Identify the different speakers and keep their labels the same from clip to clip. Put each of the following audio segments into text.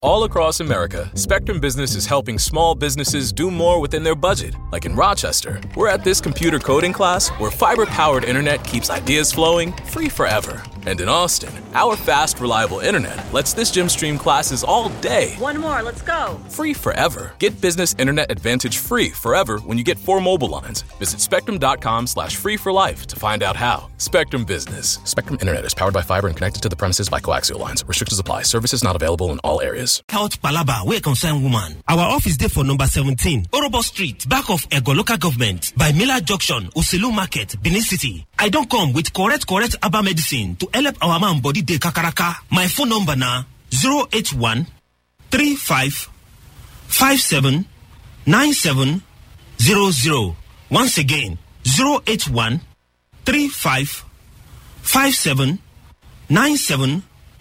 Speaker 1: All across America, Spectrum Business is helping small businesses do more within their budget. Like in Rochester, we're at this computer coding class where fiber-powered internet keeps ideas flowing free forever. And in Austin, our fast, reliable internet lets this gym stream classes all day.
Speaker 2: One more, let's go.
Speaker 1: Free forever. Get Business Internet Advantage free forever when you get 4 mobile lines. Visit spectrum.com/free for life to find out how. Spectrum Business. Spectrum Internet is powered by fiber and connected to the premises by coaxial lines. Restrictions apply. Services not available in all areas.
Speaker 3: Health Palaba, we concern woman. Our office there for number 17, Orobo Street, back of Ego Local Government, by Miller Junction, Uselu Market, Benin City. I don't come with correct Aba medicine to help our man body de kakaraka. My phone number na 081 35 57 97 00. Once again, 081 35 57 97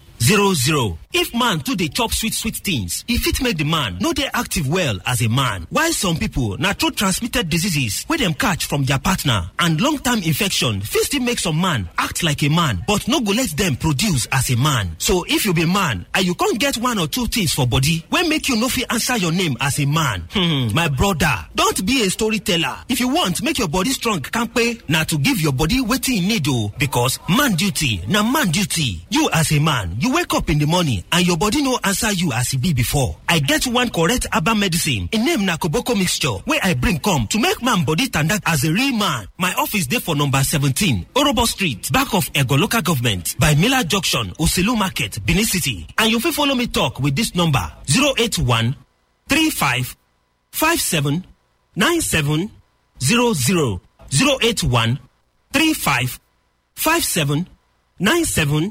Speaker 3: 00. If man too dey chop sweet things, if it make the man no dey active well as a man. While some people na through transmitted diseases where them catch from their partner and long-term infection fit still make some man act like a man but no go let them produce as a man. So if you be man and you can't get 1 or 2 things for body wey make you no fit answer your name as a man, my brother, don't be a storyteller. If you want make your body strong kampe, na to give your body wetin e need o, because man duty na man duty. You as a man, you wake up in the morning and your body no answer you as it be before. I get one correct Aba medicine. In name na Koboko mixture where I bring come to make man body tanda as a real man. My office there for number 17, Orobo Street, back of Ego Local Government, by Miller Junction, Uselu Market, Benin City. And you fit follow me talk with this number 081 35 57 97 00. 081 35 57 97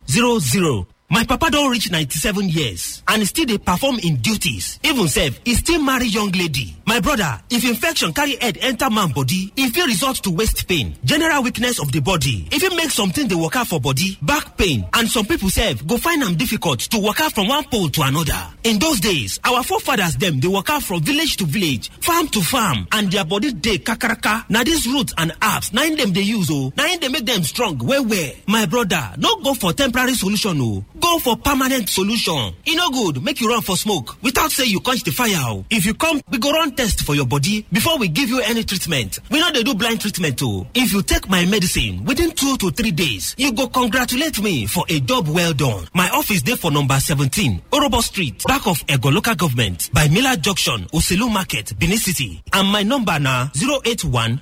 Speaker 3: 00. My papa don't reach 97 years and still they perform in duties. Even self, he still marry young lady. My brother, if infection carry head enter man body, if it result to waist pain, general weakness of the body, if it makes something they work out for body, back pain, and some people self go find them difficult to work out from one pole to another. In those days, our forefathers them they work out from village to village, farm to farm, and their body they kakaraka. Now these roots and herbs, nine them they use nine they make them strong. Where? My brother, no go for temporary solution Go for permanent solution. E no good make you run for smoke without say you quench the fire. If you come, we go run test for your body before we give you any treatment. We know they do blind treatment too. If you take my medicine within 2 to 3 days, you go congratulate me for a job well done. My office there for number 17, Orobo Street, back of Ego Local Government, by Miller Junction, Uselu Market, Benin City. And my number na 081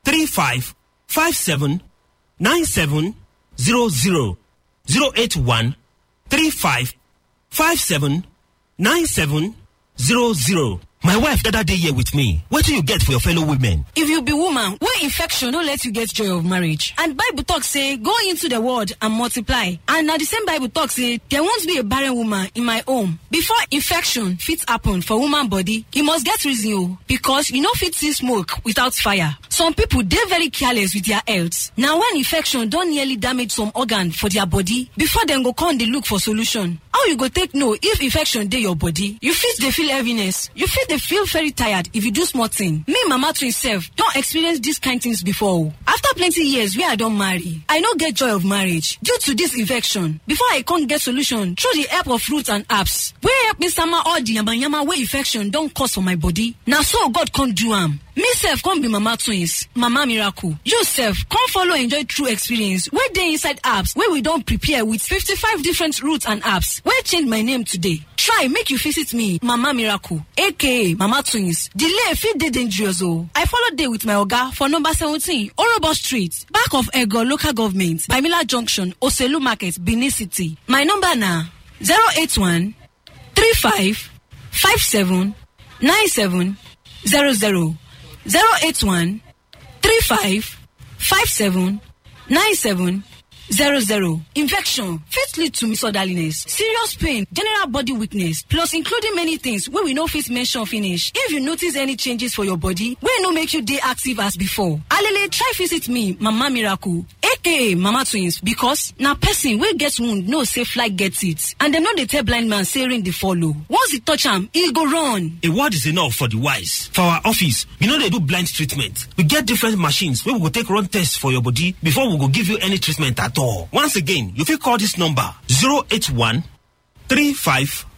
Speaker 3: 35 57 97 00. 081 35 57 97 00. My wife that day here with me. What do you get for your fellow women?
Speaker 4: If you be woman, where infection don't let you get joy of marriage. And Bible talk say, go into the world and multiply. And now the same Bible talk say, there won't be a barren woman in my home. Before infection fit happen for woman body, you must get reason because you know fit see smoke without fire. Some people, they're very careless with their health. Now when infection don't nearly damage some organ for their body, before them go come they look for solution. How you go take know if infection dey your body? You fit they feel heaviness. You fit they feel very tired if you do small thing. Me, mama to himself, don't experience these kind things before. After plenty years where I don't marry, I don't get joy of marriage due to this infection. Before I can't get solution through the help of fruits and herbs. Where help me summer all the yama where infection don't cause for my body. Now so God can't do Me self can't be mama twins, mama miracle. You self can't follow enjoy true experience where they inside apps where we don't prepare with 55 different roots and apps. Where change my name today. Try make you visit me, Mama Miracle, aka Mama Twins. Delay fit dey dangerous I follow day with my oga for number 17, Orobo Street, back of Ego Local Government, by Miller Junction, Uselu Market, Benin City. My number na 081 35 57 97 00. 081 35 57 97 00. Infection fit lead to misorderliness, serious pain, general body weakness, plus including many things wey we no fit mention finish. If you notice any changes for your body wey no make you dey active as before, alele try visit me, Mama Miracle, aka Mama Twins, because na person wey get wound know say fly get it, and dem no dey tell blind man say rain dey follow. Once e touch am, e go run.
Speaker 3: A word is enough for the wise. For our office, we no dey do blind treatment. We get different machines wey we go take run tests for your body before we go give you any treatment at all. Once again, you fit call this number 081 35